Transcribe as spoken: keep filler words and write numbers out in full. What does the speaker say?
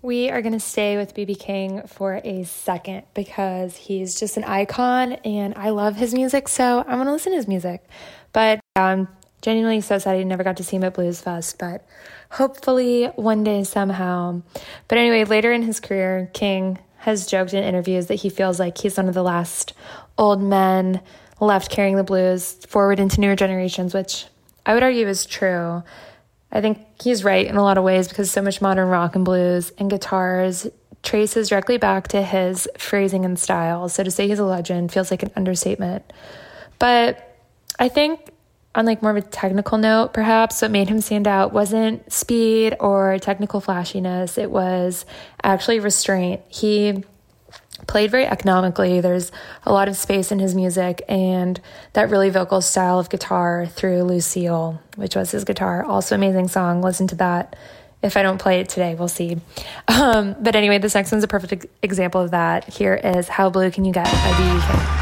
We are going to stay with B B. King for a second because he's just an icon and I love his music, so I'm going to listen to his music. But I'm genuinely so sad I never got to see him at Blues Fest, but hopefully one day somehow. But anyway, later in his career, King has joked in interviews that he feels like he's one of the last old men left carrying the blues forward into newer generations, which I would argue is true. I think he's right in a lot of ways because so much modern rock and blues and guitars traces directly back to his phrasing and style. So to say he's a legend feels like an understatement. But I think on like more of a technical note, perhaps what made him stand out wasn't speed or technical flashiness. It was actually restraint. He played very economically. There's a lot of space in his music, and that really vocal style of guitar through Lucille, which was his guitar. Also amazing song. Listen to that. If I don't play it today, we'll see. Um, but anyway, this next one's a perfect example of that. Here is How Blue Can You Get by B B. King.